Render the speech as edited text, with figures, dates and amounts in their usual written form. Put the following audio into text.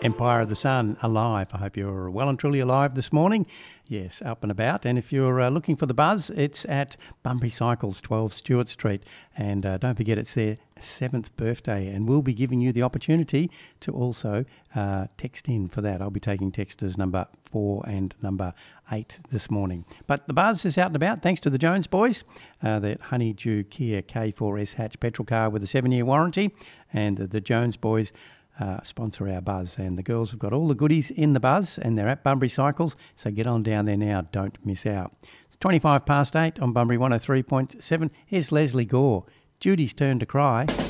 Empire of the Sun, alive. I hope you're well and truly alive this morning. Yes, up and about. And if you're looking for the buzz, it's at Bunbury Cycles, 12 Stewart Street. And don't forget, it's their 7th birthday. And we'll be giving you the opportunity to also text in for that. I'll be taking texters number 4 and number 8 this morning. But the buzz is out and about thanks to the Jones boys, the Honeydew Kia K4S hatch petrol car with a 7-year warranty. And the Jones boys sponsor our buzz, and the girls have got all the goodies in the buzz, and they're at Bunbury Cycles, so get on down there now, don't miss out. It's 25 past 8 on Bunbury 103.7. Here's Leslie Gore. Judy's turn to cry.